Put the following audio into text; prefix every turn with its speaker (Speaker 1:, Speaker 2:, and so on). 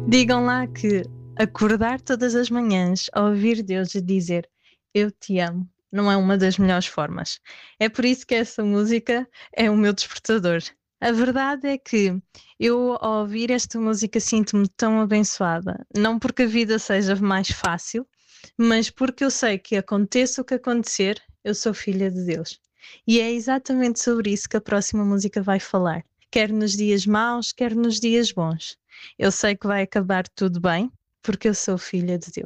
Speaker 1: Digam lá que acordar todas as manhãs a ouvir Deus a dizer eu te amo não é uma das melhores formas. É por isso que essa música é o meu despertador. A verdade é que eu, ao ouvir esta música, sinto-me tão abençoada. Não porque a vida seja mais fácil, mas porque eu sei que aconteça o que acontecer, eu sou filha de Deus. E é exatamente sobre isso que a próxima música vai falar. Quer nos dias maus, quer nos dias bons. Eu sei que vai acabar tudo bem, porque eu sou filha de Deus.